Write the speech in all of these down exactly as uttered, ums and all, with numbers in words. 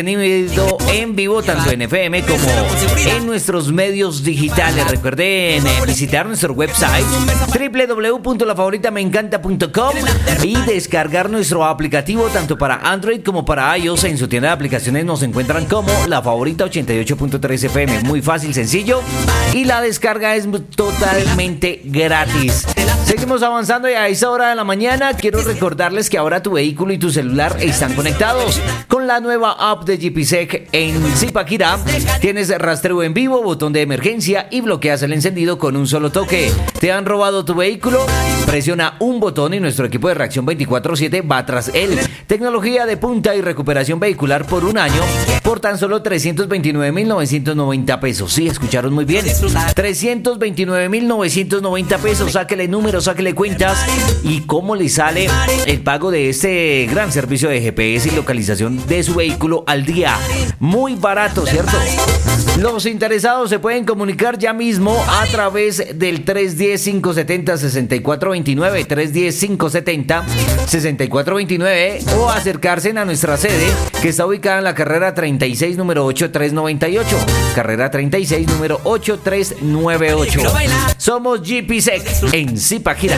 contenido en vivo tanto en F M como en nuestros medios digitales. Recuerden eh, visitar nuestro website doble u doble u doble u punto la favorita me encanta punto com y descargar nuestro aplicativo tanto para Android como para iOS. En su tienda de aplicaciones nos encuentran como La Favorita ochenta y ocho punto tres F M. Muy fácil, sencillo, y la descarga es totalmente gratis. Seguimos avanzando y a esa hora de la mañana quiero recordarles que ahora tu vehículo y tu celular están conectados con la nueva app de G P S E C en Zipaquirá. Tienes rastreo en vivo, botón de emergencia y bloqueas el encendido con un solo toque. ¿Te han robado tu vehículo? Presiona un botón y nuestro equipo de reacción veinticuatro siete va tras él. Tecnología de punta y recuperación vehicular por un año por tan solo trescientos veintinueve mil novecientos noventa pesos. Sí, escucharon muy bien. trescientos veintinueve mil novecientos noventa pesos. Sáquele números, sáquele cuentas. ¿Y cómo le sale el pago de este gran servicio de G P S y localización de su vehículo al día? Muy barato, ¿cierto? Los interesados se pueden comunicar ya mismo a través del tres uno cero, cinco siete cero, seis cuatro dos nueve, tres uno cero, cinco siete cero, seis cuatro dos nueve, o acercarse a nuestra sede que está ubicada en la carrera treinta y seis, número ochenta y tres noventa y ocho. Carrera treinta y seis, número ochenta y tres noventa y ocho. Somos G P S E C en Zipaquirá.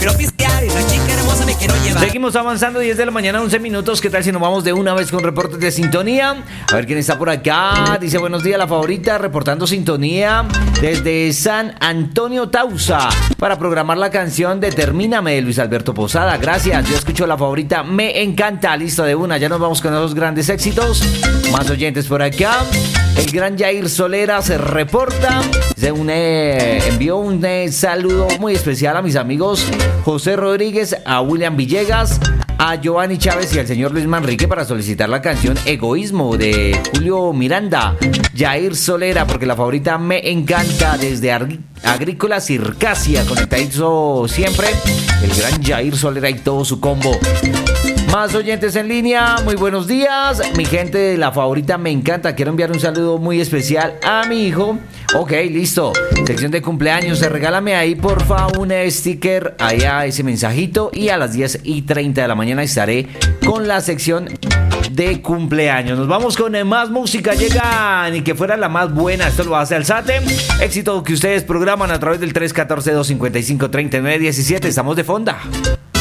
Seguimos avanzando, diez de la mañana, once minutos. ¿Qué tal si nos vamos de una vez con reportes de sintonía? A ver quién está por acá. Dice: buenos días, La Favorita, reportando sintonía desde San Antonio Tausa para programar la canción de Termíname de Luis Alberto Posada. Gracias, yo escucho La Favorita, me encanta. Listo, de una, ya nos vamos con esos grandes éxitos. Más oyentes por acá. El gran Jair Solera se reporta. Se une, envió un eh, saludo muy especial a mis amigos José Rodríguez, a William Villegas, a Giovanni Chávez y al señor Luis Manrique para solicitar la canción Egoísmo de Julio Miranda. Jair Solera, porque La Favorita me encanta, desde Ar- Agrícola Circasia, conectadito siempre. El gran Jair Solera y todo su combo. Más oyentes en línea, muy buenos días. Mi gente de La Favorita me encanta. Quiero enviar un saludo muy especial a mi hijo. Ok, listo. Sección de cumpleaños. Regálame ahí, porfa, un sticker. Allá ese mensajito. Y a las diez y treinta de la mañana estaré con la sección de cumpleaños. Nos vamos con más música. Llega ni que fuera la más buena. Esto lo hace Alzate. Éxito que ustedes programan a través del tres uno cuatro, dos cinco cinco, tres nueve uno siete. Estamos de fonda.